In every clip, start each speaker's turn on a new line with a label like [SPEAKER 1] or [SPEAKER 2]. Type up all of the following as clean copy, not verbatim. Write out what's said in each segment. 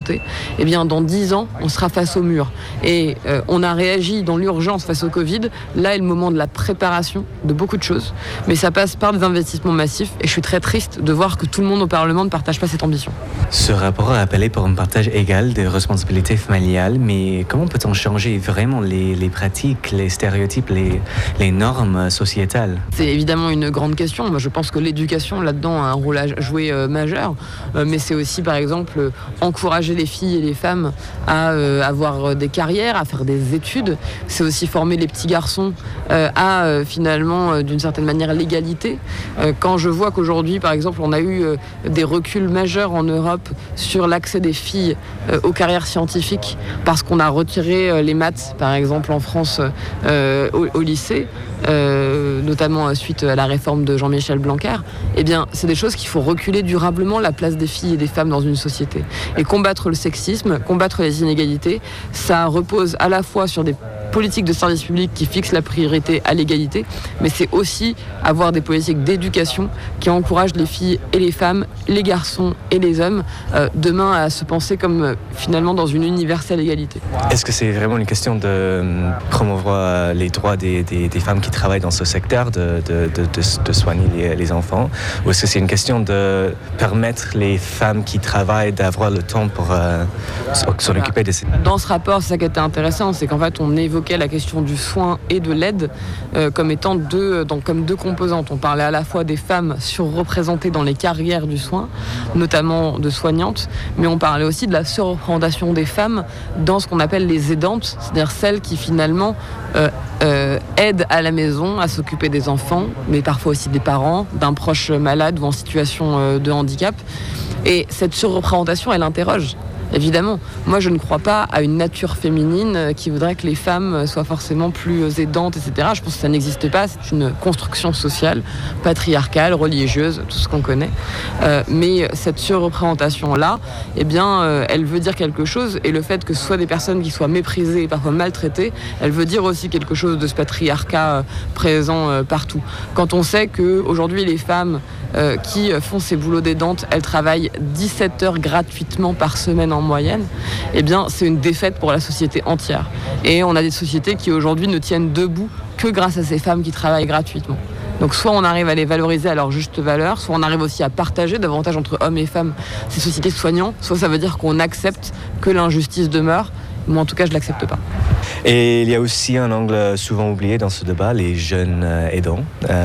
[SPEAKER 1] santé, eh bien dans 10 ans, on sera face au mur. Et on a réagi dans l'urgence face au Covid. Là est le moment de la préparation de beaucoup de choses, mais ça passe par des investissements massifs et je suis très triste de voir que tout le monde au Parlement ne partage pas cette ambition.
[SPEAKER 2] Ce rapport a appelé pour un partage égal des responsabilités familiales, mais comment peut-on changer vraiment les pratiques, les stéréotypes, les normes sociétales?
[SPEAKER 1] C'est évidemment une grande question. Moi, je pense que l'éducation là-dedans a un rôle à jouer majeur, mais c'est aussi par exemple encourager les filles et les femmes à avoir des carrières, à faire des études. C'est aussi former les petits garçons à finalement d'une certaine manière l'égalité. Quand je vois qu'aujourd'hui par exemple on a eu des reculs majeurs en Europe sur l'accès des filles aux carrières scientifiques parce qu'on a retiré les maths par exemple en France au lycée, notamment suite à la réforme de Jean-Michel Blanquer, eh bien c'est des choses qu'il faut reculer durablement la place des filles et des femmes dans une société. Et combattre le sexisme, combattre les inégalités, ça repose à la fois sur des politiques de service public qui fixent la priorité à l'égalité, mais c'est aussi avoir des politiques d'éducation qui encouragent les filles et les femmes, les garçons et les hommes, demain à se penser comme finalement dans une universelle égalité.
[SPEAKER 2] Est-ce que c'est vraiment une question de promouvoir les droits des femmes qui travaillent dans ce secteur, de soigner les enfants, ou est-ce que c'est une question de permettre les femmes qui travaillent d'avoir le temps pour s'en occuper de ces...
[SPEAKER 1] Dans ce rapport, c'est ça qui était intéressant, c'est qu'en fait on évoquait la question du soin et de l'aide comme étant comme deux composantes. On parlait à la fois des femmes surreprésentées dans les carrières du soin, notamment de soignantes, mais on parlait aussi de la surreprésentation des femmes dans ce qu'on appelle les aidantes, c'est-à-dire celles qui finalement aident à la maison à s'occuper des enfants, mais parfois aussi des parents, d'un proche malade ou en situation de handicap. Et cette surreprésentation, elle interroge. Évidemment, moi je ne crois pas à une nature féminine qui voudrait que les femmes soient forcément plus aidantes, etc. Je pense que ça n'existe pas, c'est une construction sociale, patriarcale, religieuse, tout ce qu'on connaît. Mais cette surreprésentation-là, eh bien, elle veut dire quelque chose, et le fait que ce soit des personnes qui soient méprisées et parfois maltraitées, elle veut dire aussi quelque chose de ce patriarcat présent partout. Quand on sait qu'aujourd'hui les femmes qui font ces boulots d'aidantes, elles travaillent 17 heures gratuitement par semaine en moyenne, eh bien c'est une défaite pour la société entière. Et on a des sociétés qui aujourd'hui ne tiennent debout que grâce à ces femmes qui travaillent gratuitement. Donc soit on arrive à les valoriser à leur juste valeur, soit on arrive aussi à partager davantage entre hommes et femmes ces sociétés soignantes, soit ça veut dire qu'on accepte que l'injustice demeure. Moi en tout cas je ne l'accepte pas.
[SPEAKER 2] Et il y a aussi un angle souvent oublié dans ce débat, les jeunes aidants.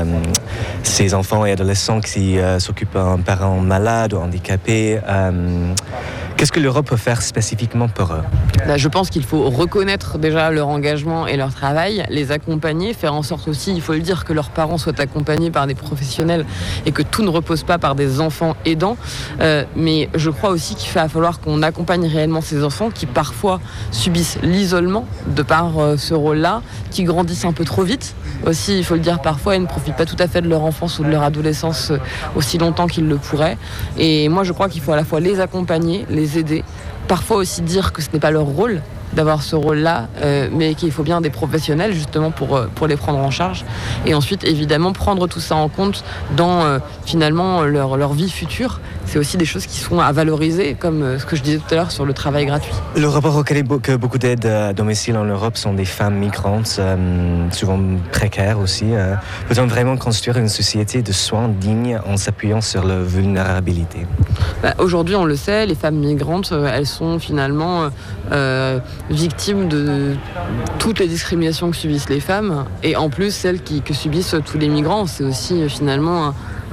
[SPEAKER 2] Ces enfants et adolescents qui s'occupent d'un parent malade ou handicapé. Qu'est-ce que l'Europe peut faire spécifiquement pour eux?
[SPEAKER 1] Je pense qu'il faut reconnaître déjà leur engagement et leur travail, les accompagner, faire en sorte aussi, il faut le dire, que leurs parents soient accompagnés par des professionnels et que tout ne repose pas par des enfants aidants. Mais je crois aussi qu'il va falloir qu'on accompagne réellement ces enfants qui parfois subissent l'isolement de par ce rôle-là, qui grandissent un peu trop vite. Aussi, il faut le dire, parfois, ils ne profitent pas tout à fait de leur enfance ou de leur adolescence aussi longtemps qu'ils le pourraient. Et moi, je crois qu'il faut à la fois les accompagner, les aider, parfois aussi dire que ce n'est pas leur rôle d'avoir ce rôle-là, mais qu'il faut bien des professionnels justement pour les prendre en charge. Et ensuite, évidemment, prendre tout ça en compte dans finalement leur vie future. C'est aussi des choses qui sont à valoriser, comme ce que je disais tout à l'heure sur le travail gratuit.
[SPEAKER 2] Le rapport reconnaît que beaucoup d'aides à domicile en Europe sont des femmes migrantes, souvent précaires aussi. Peut-on vraiment construire une société de soins digne en s'appuyant sur la vulnérabilité?
[SPEAKER 1] Aujourd'hui, on le sait, les femmes migrantes, elles sont finalement victimes de toutes les discriminations que subissent les femmes, et en plus celles que subissent tous les migrants. C'est aussi finalement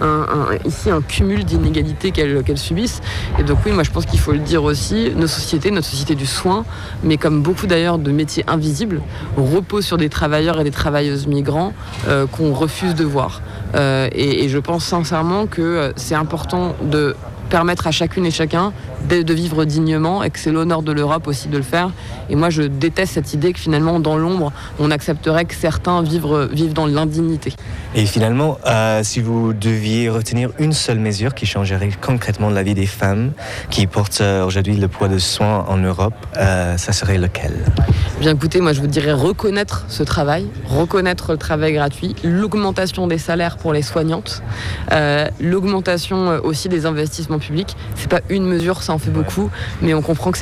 [SPEAKER 1] ici un cumul d'inégalités qu'elles subissent. Et donc oui, moi je pense qu'il faut le dire aussi, notre société du soin, mais comme beaucoup d'ailleurs de métiers invisibles, repose sur des travailleurs et des travailleuses migrants qu'on refuse de voir. Et je pense sincèrement que c'est important de permettre à chacune et chacun de vivre dignement et que c'est l'honneur de l'Europe aussi de le faire. Et moi, je déteste cette idée que finalement, dans l'ombre, on accepterait que certains vivent dans l'indignité.
[SPEAKER 2] Et finalement, si vous deviez retenir une seule mesure qui changerait concrètement la vie des femmes qui portent aujourd'hui le poids de soins en Europe, ça serait lequel?
[SPEAKER 1] Bien écoutez, moi je vous dirais reconnaître ce travail, reconnaître le travail gratuit, l'augmentation des salaires pour les soignantes, l'augmentation aussi des investissements publics. C'est pas une mesure, ça en fait beaucoup, mais on comprend que